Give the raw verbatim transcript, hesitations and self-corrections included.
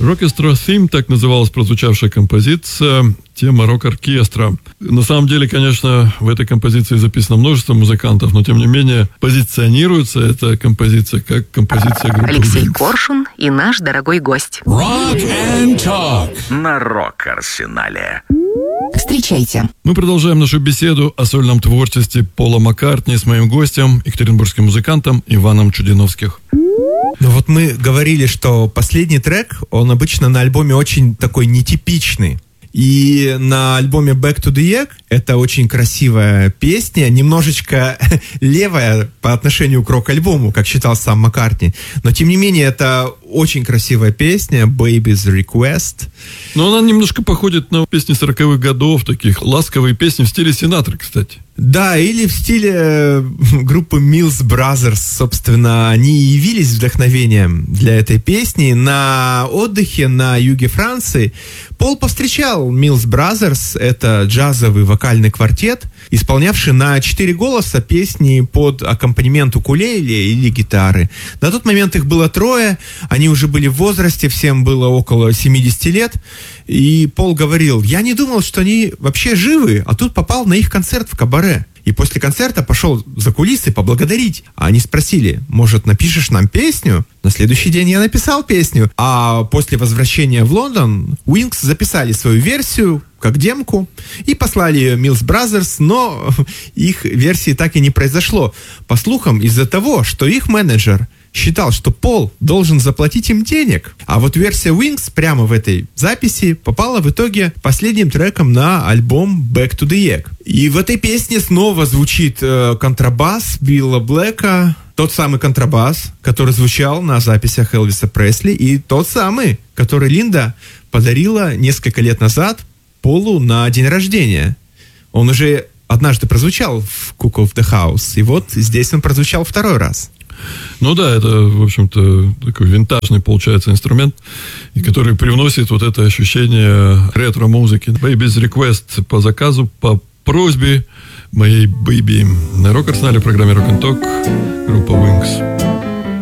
Rockestra Theme, так называлась прозвучавшая композиция, тема рок-оркестра. На самом деле, конечно, в этой композиции записано множество музыкантов, но, тем не менее, позиционируется эта композиция как композиция группы Алексей Wings. Коршун и наш дорогой гость. Rock and Talk на Рок-Арсенале. Встречайте. Мы продолжаем нашу беседу о сольном творчестве Пола Маккартни с моим гостем, екатеринбургским музыкантом Иваном Чудиновских. Ну вот мы говорили, что последний трек, он обычно на альбоме очень такой нетипичный. И на альбоме Back to the Egg это очень красивая песня, немножечко левая по отношению к рок-альбому, как считал сам Маккартни. Но тем не менее это очень красивая песня, Baby's Request. Но она немножко походит на песни сороковых годов, таких ласковые песни в стиле Синатры, кстати. Да, или в стиле группы Mills Brothers, собственно, они и явились вдохновением для этой песни. На отдыхе на юге Франции Пол повстречал Mills Brothers, это джазовый вокальный квартет, исполнявший на четыре голоса песни под аккомпанемент укулеле или гитары. На тот момент их было трое, они уже были в возрасте, всем было около семьдесят лет, и Пол говорил: я не думал, что они вообще живы, а тут попал на их концерт в кабаре. И после концерта пошел за кулисы поблагодарить. А они спросили: может, напишешь нам песню? На следующий день я написал песню. А после возвращения в Лондон Wings записали свою версию как демку и послали ее Mills Brothers, но их версии так и не произошло. По слухам, из-за того, что их менеджер считал, что Пол должен заплатить им денег. А вот версия Wings прямо в этой записи попала в итоге последним треком на альбом Back to the Egg. И в этой песне снова звучит э, контрабас Билла Блэка, тот самый контрабас, который звучал на записях Элвиса Пресли, и тот самый, который Линда подарила несколько лет назад Полу на день рождения. Он уже однажды прозвучал в Cook of the House, и вот здесь он прозвучал второй раз. Ну да, это, в общем-то, такой винтажный, получается, инструмент, и который привносит вот это ощущение ретро-музыки. Baby's Request по заказу, по просьбе моей бэйби. На Рок-Арсенале в программе Rock and Talk группа Wings.